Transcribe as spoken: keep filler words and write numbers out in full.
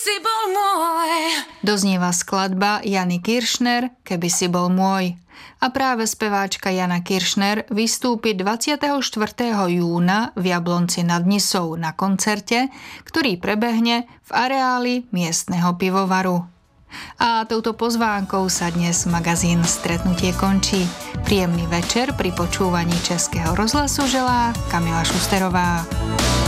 si bol môj. Doznieva skladba Jany Kiršner Keby si bol môj. A práve speváčka Jana Kiršner vystúpi dvadsiateho štvrtého júna v Jablonci nad Nisou na koncerte, ktorý prebehne v areáli miestneho pivovaru. A touto pozvánkou sa dnes magazín Stretnutie končí. Príjemný večer pri počúvaní Českého rozhlasu želá Kamila Šusterová.